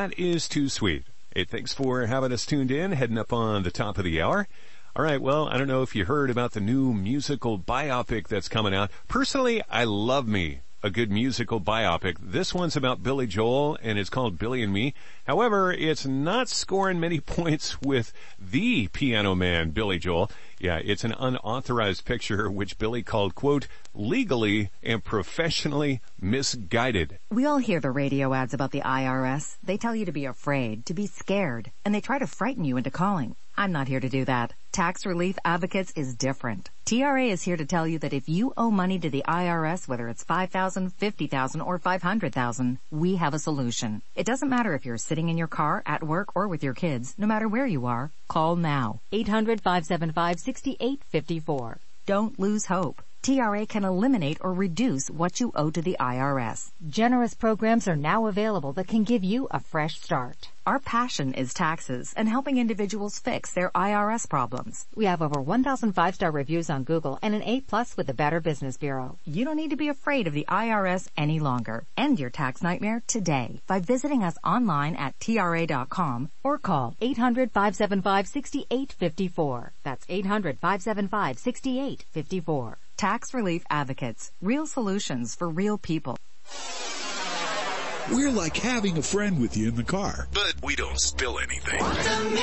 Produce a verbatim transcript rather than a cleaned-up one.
that is too sweet. Hey, thanks for having us tuned in, heading up on the top of the hour. All right, well, I don't know if you heard about the new musical biopic that's coming out. Personally, I love me a good musical biopic. This one's about Billy Joel, and it's called Billy and Me. However, it's not scoring many points with the piano man, Billy Joel. Yeah, it's an unauthorized picture which Billy called, quote, legally and professionally misguided. We all hear the radio ads about the I R S. They tell you to be afraid, to be scared, and they try to frighten you into calling. I'm not here to do that. Tax Relief Advocates is different. T R A is here to tell you that if you owe money to the I R S, whether it's five thousand dollars, fifty thousand dollars, or five hundred thousand dollars, we have a solution. It doesn't matter if you're sitting in your car, at work, or with your kids. No matter where you are, call now. eight hundred, five seven five, six eight five four. Don't lose hope. T R A can eliminate or reduce what you owe to the I R S. Generous programs are now available that can give you a fresh start. Our passion is taxes and helping individuals fix their I R S problems. We have over one thousand five-star reviews on Google and an A plus with the Better Business Bureau. You don't need to be afraid of the I R S any longer. End your tax nightmare today by visiting us online at T R A dot com or call eight hundred, five seven five, six eight five four. That's eight hundred, five seven five, six eight five four. Tax Relief Advocates. Real solutions for real people. We're like having a friend with you in the car. But we don't spill anything.